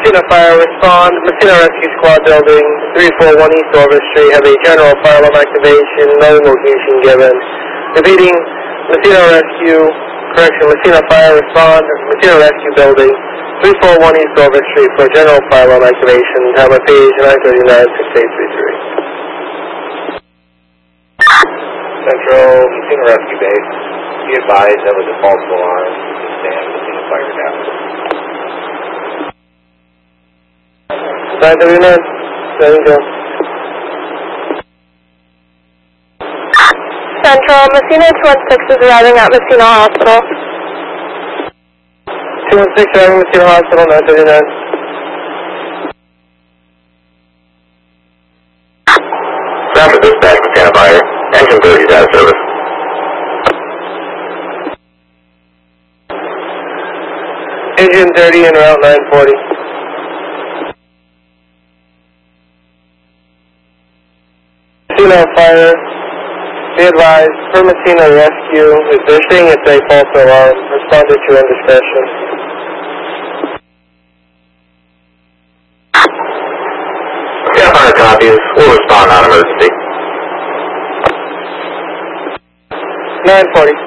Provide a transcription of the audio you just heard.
Messina Fire, respond. Messina Rescue Squad building, 341 East Orvis Street, have a general fire alarm activation, no location given. Repeating, Messina Fire, respond. Messina Rescue building, 341 East Orvis Street for general fire alarm activation, time of page 939-6833. Central, Messina Rescue Base. Be advised that was a false alarm. Stand Messina Fire down. 939, there you go. Central, Messina 216 is arriving at Messina Hospital. 216 arriving at Messina Hospital, 939. Traffic dispatch, Messina Fire. Engine 30 is out of service. Engine 30 en route 940. Messina Fire, be advised, per Messina Rescue, if they're saying it's a false alarm, respond at your own discretion. Messina Fire copies. We'll respond on emergency. 940.